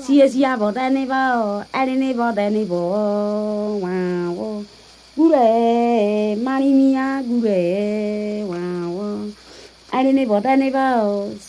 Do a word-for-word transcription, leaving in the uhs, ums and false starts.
xia xia bỏ tay này vào anh này bỏ tay này bỏ wow gure mani mia gure wow anh này bỏ tay này vào